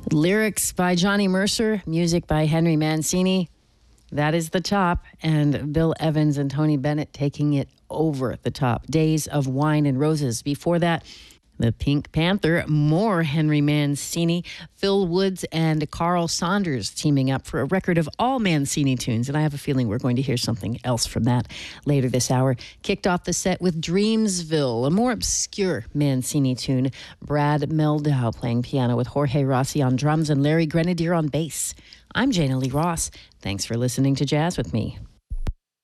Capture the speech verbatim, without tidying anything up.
Lyrics by Johnny Mercer, music by Henry Mancini. That is the top, and Bill Evans and Tony Bennett taking it over the top. Days of Wine and Roses. Before that, the Pink Panther, more Henry Mancini, Phil Woods and Carl Saunders teaming up for a record of all Mancini tunes. And I have a feeling we're going to hear something else from that later this hour. Kicked off the set with Dreamsville, a more obscure Mancini tune. Brad Mehldau playing piano with Jorge Rossi on drums and Larry Grenadier on bass. I'm Jana Lee Ross. Thanks for listening to Jazz with Me.